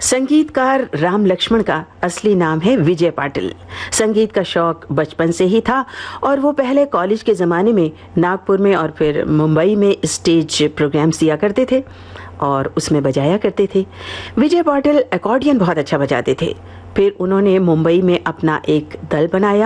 संगीतकार राम लक्ष्मण का असली नाम है विजय पाटिल। संगीत का शौक बचपन से ही था और वो पहले कॉलेज के ज़माने में नागपुर में और फिर मुंबई में स्टेज प्रोग्राम्स दिया करते थे और उसमें बजाया करते थे। विजय पाटिल अकॉर्डियन बहुत अच्छा बजाते थे। फिर उन्होंने मुंबई में अपना एक दल बनाया